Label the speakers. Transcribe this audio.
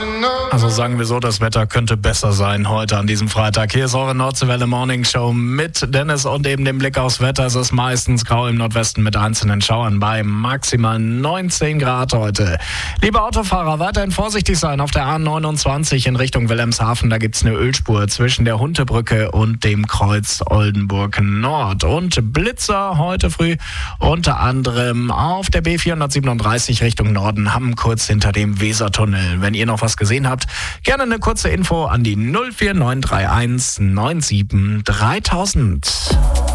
Speaker 1: Also sagen wir so, das Wetter könnte besser sein heute an diesem Freitag. Hier ist eure Nordseewelle Morning Show mit Dennis und eben dem Blick aufs Wetter. Es ist meistens grau im Nordwesten mit einzelnen Schauern bei maximal 19 Grad heute. Liebe Autofahrer, weiterhin vorsichtig sein auf der A29 in Richtung Wilhelmshaven. Da gibt's eine Ölspur zwischen der Huntebrücke und dem Kreuz Oldenburg Nord. Und Blitzer heute früh unter anderem auf der B437 Richtung Norden, Hamm kurz hinter dem Wesertunnel. Wenn ihr noch was gesehen habt, gerne eine kurze Info an die 04931 97 3000.